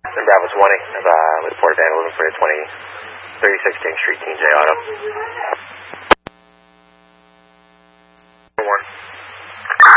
Bravo 20 with Port Vandalism for the 36 King Street, TJ Auto. 1.